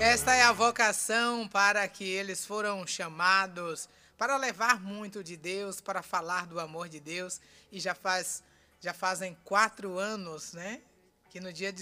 Esta é a vocação para que eles foram chamados para levar muito de Deus, para falar do amor de Deus. E já fazem 4 anos, né? Que no dia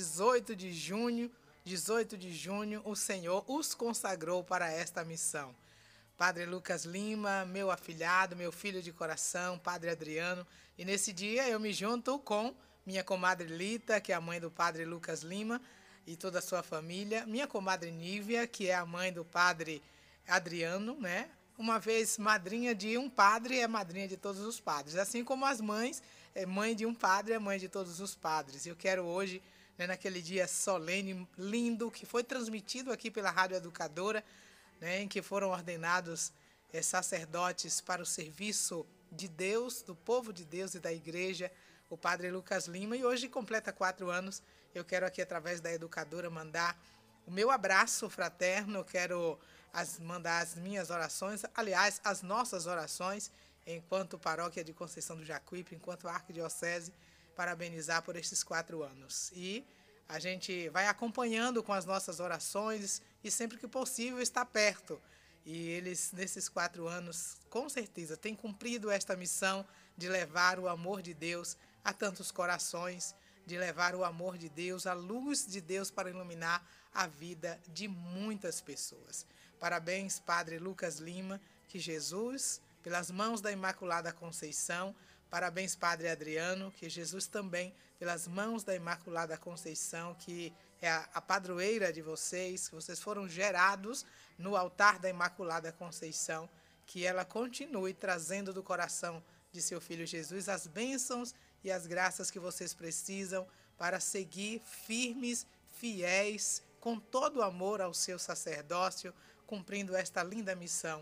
18 de junho, o Senhor os consagrou para esta missão. Padre Lucas Lima, meu afilhado, meu filho de coração, Padre Adriano. E nesse dia eu me junto com minha comadre Lita, que é a mãe do Padre Lucas Lima, e toda a sua família. Minha comadre Nívia, que é a mãe do Padre Adriano, né? Uma vez madrinha de um padre, é madrinha de todos os padres. Assim como as mães, é mãe de um padre, é mãe de todos os padres. Eu quero hoje, né, naquele dia solene, lindo, que foi transmitido aqui pela Rádio Educadora, né, em que foram ordenados sacerdotes para o serviço de Deus, do povo de Deus e da igreja, o Padre Lucas Lima, e hoje completa 4 anos. Eu quero aqui, através da Educadora, mandar o meu abraço fraterno, quero mandar as minhas orações, aliás, as nossas orações, enquanto paróquia de Conceição do Jacuípe, enquanto arquidiocese, parabenizar por estes 4 anos. E a gente vai acompanhando com as nossas orações e sempre que possível está perto. E eles, nesses 4 anos, com certeza, têm cumprido esta missão de levar o amor de Deus a tantos corações, de levar o amor de Deus, a luz de Deus para iluminar a vida de muitas pessoas. Parabéns, Padre Lucas Lima, que Jesus, pelas mãos da Imaculada Conceição, parabéns, Padre Adriano, que Jesus também, pelas mãos da Imaculada Conceição, que é a padroeira de vocês, que vocês foram gerados no altar da Imaculada Conceição, que ela continue trazendo do coração de seu Filho Jesus as bênçãos e as graças que vocês precisam para seguir firmes, fiéis, com todo o amor ao seu sacerdócio, cumprindo esta linda missão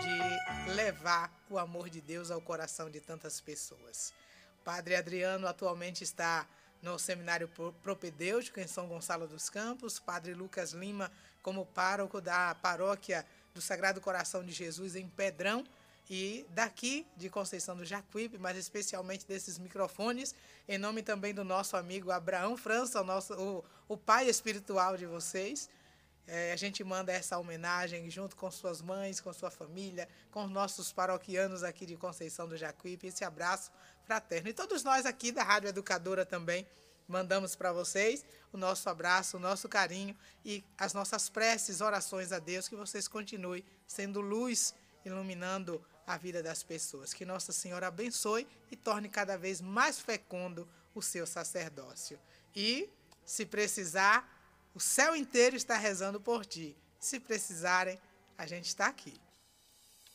de levar o amor de Deus ao coração de tantas pessoas. Padre Adriano atualmente está no Seminário Propedêutico em São Gonçalo dos Campos, Padre Lucas Lima como pároco da Paróquia do Sagrado Coração de Jesus em Pedrão, e daqui de Conceição do Jacuípe, mas especialmente desses microfones, em nome também do nosso amigo Abraão França, o pai espiritual de vocês. A gente manda essa homenagem junto com suas mães, com sua família, com os nossos paroquianos aqui de Conceição do Jacuípe, esse abraço fraterno. E todos nós aqui da Rádio Educadora também mandamos para vocês o nosso abraço, o nosso carinho e as nossas preces, orações a Deus, que vocês continuem sendo luz, iluminando a vida das pessoas. Que Nossa Senhora abençoe e torne cada vez mais fecundo o seu sacerdócio. E, se precisar, o céu inteiro está rezando por ti. Se precisarem, a gente está aqui.